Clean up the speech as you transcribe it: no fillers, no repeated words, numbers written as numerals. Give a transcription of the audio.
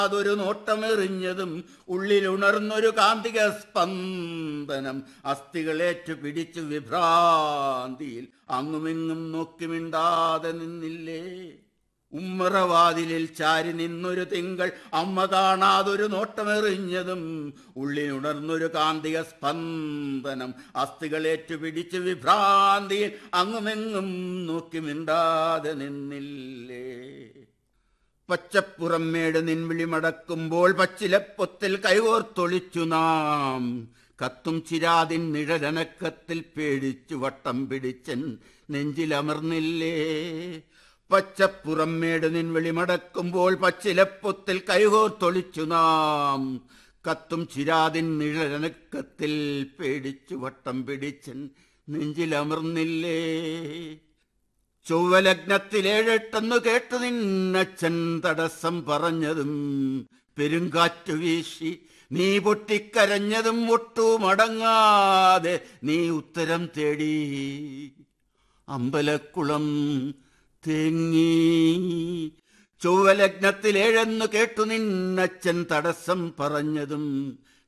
അതൊരു നോട്ടമെറിഞ്ഞതും ഉള്ളിലുണർന്നൊരു കാന്തിക സ്പന്ദനം അസ്ഥികളേറ്റു പിടിച്ചു വിഭ്രാന്തിയിൽ അങ്ങുമിങ്ങും നോക്കി മിണ്ടാതെ നിന്നില്ലേ. ഉമ്മറവാതിലിൽ ചാരി നിന്നൊരു തിങ്കൾ അമ്മ കാണാതൊരു നോട്ടമെറിഞ്ഞതും ഉള്ളിലുണർന്നൊരു കാന്തിക സ്പന്ദനം അസ്ഥികളേറ്റു പിടിച്ച് വിഭ്രാന്തിയിൽ അങ്ങുമെങ്ങും നോക്കി മിണ്ടാതെ നിന്നില്ലേ. പച്ചപ്പുറമേട് നിൻവിളി മടക്കുമ്പോൾ പച്ചിലപ്പൊത്തിൽ കൈകോർത്തൊളിച്ചു നാം കത്തും ചിരാതിൻ നിഴലനക്കത്തിൽ പേടിച്ചു വട്ടം പിടിച്ചൻ നെഞ്ചിലമർന്നില്ലേ. പച്ചപ്പുറമേട് നിൻവിളി മടക്കുമ്പോൾ പച്ചിലപ്പൊത്തിൽ കൈകോർത്തൊളിച്ചു നാം കത്തും ചിരാതിൻ നിഴലനക്കത്തിൽ പേടിച്ചു വട്ടം പിടിച്ചൻ നെഞ്ചിലമർന്നില്ലേ. ചൊവ്വലഗ്നത്തിലേഴെട്ടെന്നു കേട്ടു നിന്നച്ഛൻ തടസ്സം പറഞ്ഞതും പെരുങ്കാറ്റു വീശി നീ പൊട്ടിക്കരഞ്ഞതും ഒട്ടുമടങ്ങാതെ നീ ഉത്തരം തേടി അമ്പലക്കുളം തേങ്ങി. ചൊവ്വലഗ്നത്തിലേഴെന്നു കേട്ടു നിന്നച്ഛൻ തടസ്സം പറഞ്ഞതും